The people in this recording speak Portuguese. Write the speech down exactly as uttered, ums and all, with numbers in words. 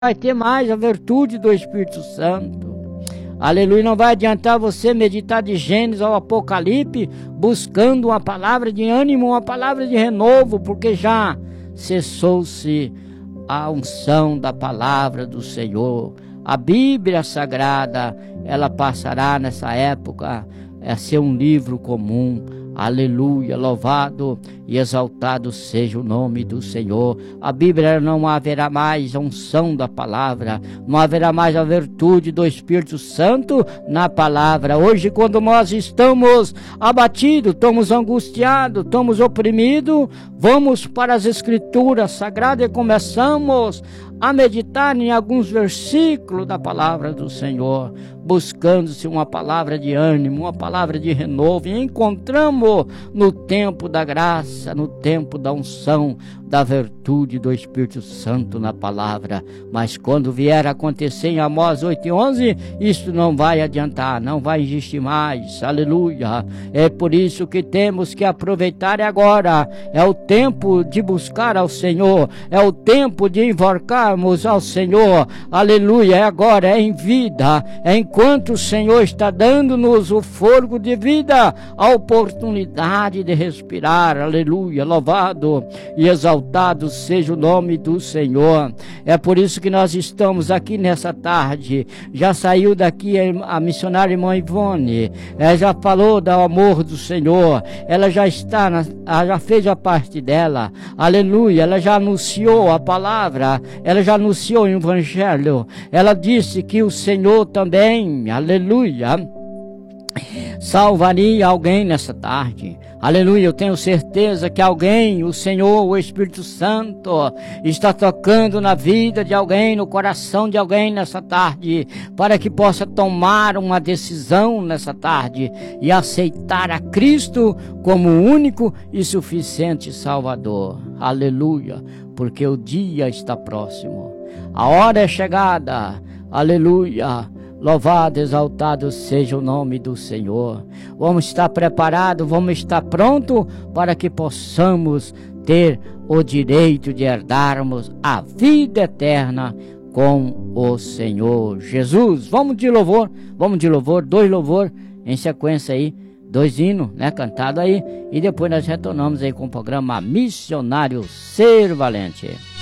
vai ter mais a virtude do Espírito Santo. Aleluia, não vai adiantar você meditar de Gênesis ao Apocalipse buscando uma palavra de ânimo, uma palavra de renovo, porque já cessou-se a unção da palavra do Senhor. A Bíblia Sagrada, ela passará nessa época a ser um livro comum. Aleluia, louvado e exaltado seja o nome do Senhor. A Bíblia não haverá mais a unção da palavra, não haverá mais a virtude do Espírito Santo na palavra. Hoje, quando nós estamos abatidos, estamos angustiados, estamos oprimidos, vamos para as Escrituras Sagradas e começamos a meditar em alguns versículos da palavra do Senhor, buscando-se uma palavra de ânimo, uma palavra de renovo, e encontramos no tempo da graça, no tempo da unção, da virtude do Espírito Santo na palavra. Mas quando vier a acontecer em Amós oito e onze, isso não vai adiantar, não vai existir mais. Aleluia. É por isso que temos que aproveitar agora. É o tempo de buscar ao Senhor, é o tempo de invocarmos ao Senhor. Aleluia. É agora, é em vida, é enquanto o Senhor está dando-nos o fôlego de vida, a oportunidade de respirar. Aleluia. Louvado e exaltado Exaltado seja o nome do Senhor. É por isso que nós estamos aqui nessa tarde. Já saiu daqui a missionária irmã Ivone, ela já falou do amor do Senhor, ela já está, na, ela já fez a parte dela. Aleluia, ela já anunciou a palavra, ela já anunciou o evangelho, ela disse que o Senhor também, aleluia, salvaria alguém nessa tarde. Aleluia, eu tenho certeza que alguém, o Senhor, o Espírito Santo, está tocando na vida de alguém, no coração de alguém nessa tarde, para que possa tomar uma decisão nessa tarde e aceitar a Cristo como o único e suficiente Salvador. Aleluia, porque o dia está próximo, a hora é chegada. Aleluia. Louvado, exaltado seja o nome do Senhor. Vamos estar preparados, vamos estar prontos para que possamos ter o direito de herdarmos a vida eterna com o Senhor Jesus. Vamos de louvor, vamos de louvor, dois louvor em sequência aí, dois hinos, né, cantado aí, e depois nós retornamos aí com o programa Missionário Ser Valente.